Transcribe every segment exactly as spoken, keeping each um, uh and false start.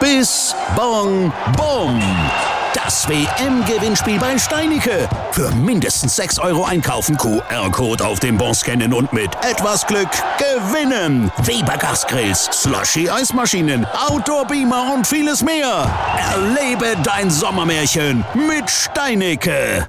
bis Bong Bom. Das W M-Gewinnspiel bei Steinike. Für mindestens sechs Euro einkaufen, Q R-Code auf dem Bon scannen und mit etwas Glück gewinnen. Weber Gasgrills, Slushy-Eismaschinen, Outdoor-Beamer und vieles mehr. Erlebe dein Sommermärchen mit Steinike.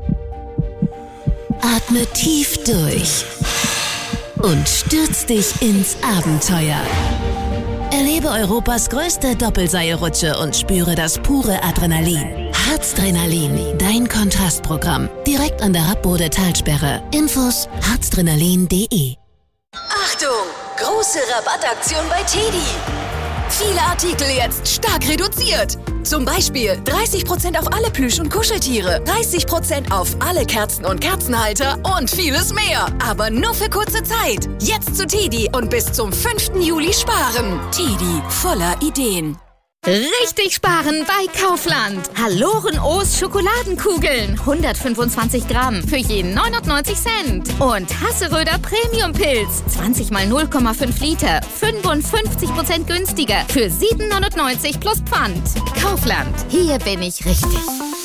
Atme tief durch und stürz dich ins Abenteuer. Erlebe Europas größte Doppelseilrutsche und spüre das pure Adrenalin. Harzdrenalin, dein Kontrastprogramm. Direkt an der Rappbode Talsperre. Infos harzdrenalin punkt de. Achtung! Große Rabattaktion bei Teddy. Viele Artikel jetzt stark reduziert. Zum Beispiel dreißig Prozent auf alle Plüsch- und Kuscheltiere, dreißig Prozent auf alle Kerzen und Kerzenhalter und vieles mehr. Aber nur für kurze Zeit. Jetzt zu Teddy und bis zum fünften Juli sparen. Teddy, voller Ideen. Richtig sparen bei Kaufland. Haloren O's Schokoladenkugeln. hundertfünfundzwanzig Gramm für je neunundneunzig Cent. Und Hasseröder Premium Pilz. zwanzig mal null Komma fünf Liter. fünfundfünfzig Prozent günstiger. Für sieben neunundneunzig plus Pfand. Kaufland. Hier bin ich richtig.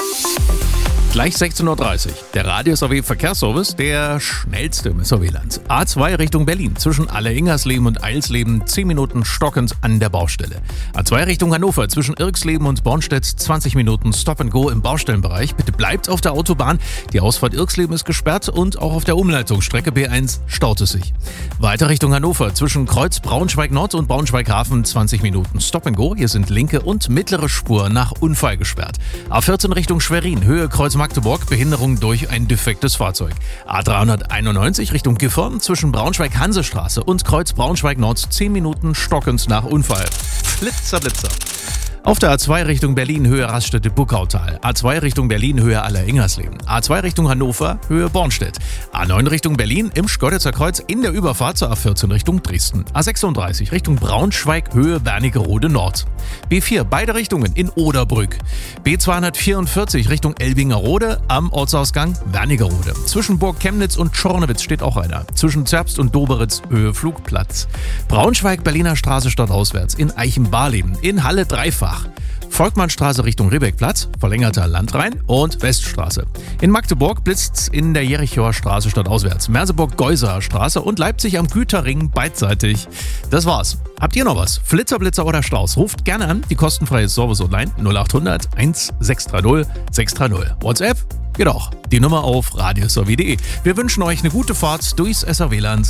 Gleich sechzehn Uhr dreißig. Der Radio-S A W Verkehrsservice, der schnellste im S A W-Land. A zwei Richtung Berlin, zwischen Alle-Ingersleben und Eilsleben, zehn Minuten stockend an der Baustelle. A zwei Richtung Hannover, zwischen Irksleben und Bornstedt, zwanzig Minuten Stop and Go im Baustellenbereich. Bitte bleibt auf der Autobahn. Die Ausfahrt Irksleben ist gesperrt und auch auf der Umleitungsstrecke B eins staut es sich. Weiter Richtung Hannover, zwischen Kreuz Braunschweig-Nord und Braunschweig-Hafen, zwanzig Minuten Stop and Go. Hier sind linke und mittlere Spur nach Unfall gesperrt. A vierzehn Richtung Schwerin, Höhe Kreuz Magdeburg, Behinderung durch ein defektes Fahrzeug. A dreihunderteinundneunzig Richtung Gifhorn, zwischen Braunschweig-Hansestraße und Kreuz Braunschweig-Nord, zehn Minuten stockend nach Unfall. Blitzer, Blitzer. Auf der A zwei Richtung Berlin, Höhe Raststätte-Buckautal. A zwei Richtung Berlin, Höhe Aller-Ingersleben. A zwei Richtung Hannover, Höhe Bornstedt. A neun Richtung Berlin, im Schkeuditzer Kreuz in der Überfahrt zur A vierzehn Richtung Dresden. A sechsunddreißig Richtung Braunschweig, Höhe Wernigerode Nord. B vier, beide Richtungen in Oderbrück. B zweihundertvierundvierzig Richtung Elbingerode am Ortsausgang Wernigerode. Zwischen Burg Chemnitz und Schornewitz steht auch einer. Zwischen Zerbst und Doberitz, Höhe Flugplatz. Braunschweig, Berliner Straße stadtauswärts in Eichenbarleben. In Halle dreifach. Volkmannstraße Richtung Ribbeckplatz, verlängerter Landrhein und Weststraße. In Magdeburg blitzt's in der Jerichower Straße stadtauswärts, Merseburg-Geuserer Straße und Leipzig am Güterring beidseitig. Das war's. Habt ihr noch was? Flitzer, Blitzer oder Staus? Ruft gerne an, die kostenfreie Service online null acht hundert sechs drei null sechs drei null. WhatsApp? Geht auch. Die Nummer auf radios punkt de. Wir wünschen euch eine gute Fahrt durchs S A W-Land.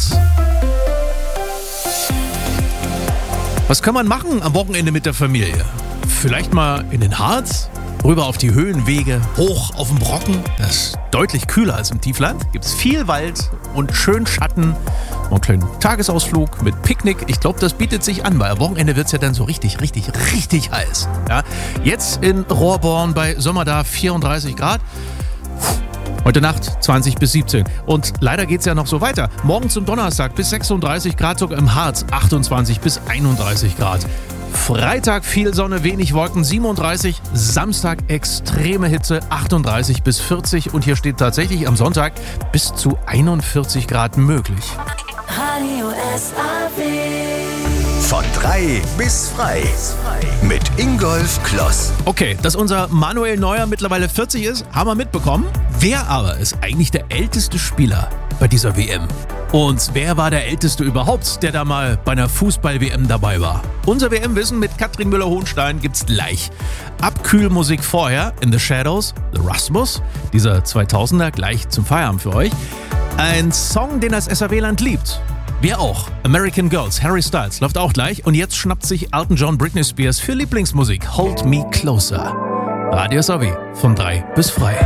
Was kann man machen am Wochenende mit der Familie? Vielleicht mal in den Harz, rüber auf die Höhenwege, hoch auf den Brocken. Das ist deutlich kühler als im Tiefland. Gibt's viel Wald und schön Schatten. Einen kleinen Tagesausflug mit Picknick. Ich glaube, das bietet sich an, weil am Wochenende wird's ja dann so richtig, richtig, richtig heiß. Ja? Jetzt in Rohrborn bei Sommer da vierunddreißig Grad. Heute Nacht zwanzig bis siebzehn. Und leider geht's ja noch so weiter. Morgen zum Donnerstag bis sechsunddreißig Grad, sogar im Harz achtundzwanzig bis einunddreißig Grad. Freitag viel Sonne, wenig Wolken, siebenunddreißig. Samstag extreme Hitze, achtunddreißig bis vierzig. Und hier steht tatsächlich am Sonntag bis zu einundvierzig Grad möglich. Radio S A W. Von drei bis frei. Mit Ingolf Kloss. Okay, dass unser Manuel Neuer mittlerweile vierzig ist, haben wir mitbekommen. Wer aber ist eigentlich der älteste Spieler bei dieser W M? Und wer war der Älteste überhaupt, der da mal bei einer Fußball-W M dabei war? Unser W M-Wissen mit Katrin Müller-Hohenstein gibt's gleich. Abkühlmusik vorher, In the Shadows, The Rasmus, dieser zweitausender gleich zum Feierabend für euch. Ein Song, den das S A W-Land liebt. Wir auch. American Girls, Harry Styles, läuft auch gleich. Und jetzt schnappt sich Elton John, Britney Spears für Lieblingsmusik. Hold Me Closer. Radio S A W von drei bis frei.